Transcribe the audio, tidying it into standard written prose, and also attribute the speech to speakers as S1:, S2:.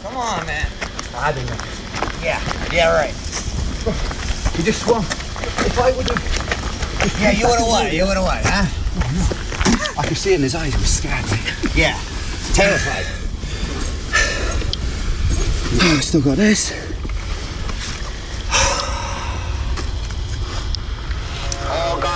S1: Come on, man.
S2: I don't know.
S1: Yeah, right.
S2: You just swam. If I would have...
S1: Yeah, you would've what? Huh?
S2: I could see in his eyes he was scared.
S1: Yeah, terrified.
S2: Oh, I still got this.